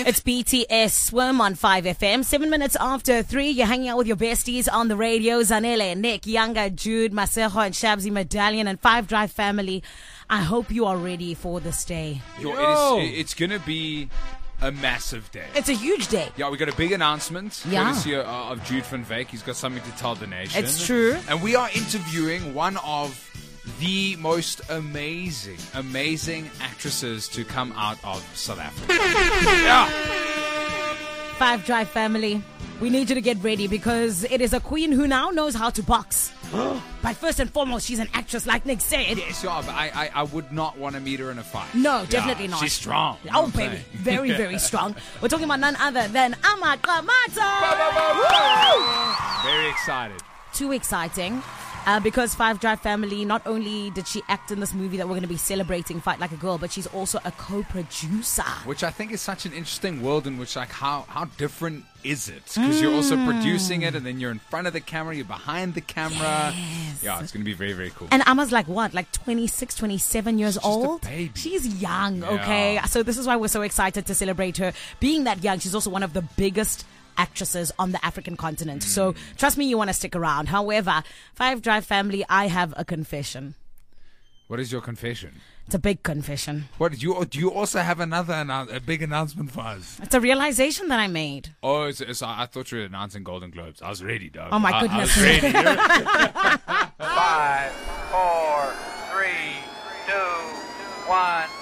It's BTS Swim on 5FM. 7 minutes after 3, you're hanging out with your besties on the radio. Zanele, Nick, Yanga, Jude, Masejo, and Shabzi Medallion, and 5 Drive family. I hope you are ready for this day. It's going to be a massive day. It's a huge day. Yeah, we got a big announcement. Yeah. Courtesy of Jude van Wyk. He's got something to tell the nation. It's true. And we are interviewing one of the most amazing actresses to come out of South Africa. Yeah. 5 Drive family, we need you to get ready because it is a queen who now knows how to box. But first and foremost, she's an actress, like Nick said. Yes, yeah, but I would not want to meet her in a fight. No, definitely not. She's strong. Oh, baby. Very, very strong. We're talking about none other than Amaka Mata. Very excited. Too exciting. Because 5 Drive family, not only did she act in this movie that we're going to be celebrating, Fight Like a Girl, but she's also a co-producer. Which I think is such an interesting world in which, like, how different is it? Because you're also producing it, and then you're in front of the camera, you're behind the camera. Yes. Yeah, it's going to be very, very cool. And Amma's like, what, like 26, 27 years old? Just a baby. She's young, Yeah. okay? So this is why we're so excited to celebrate her. Being that young, she's also one of the biggest actresses on the African continent. So trust me, you want to stick around. However, 5 Drive family, I have a confession. What is your confession? It's a big confession. What do you also have a big announcement for us? It's a realization that I made. Oh, I thought you were announcing Golden Globes. I was ready, dog. Oh my goodness. I was ready. 5, 4, 3, 2, 1.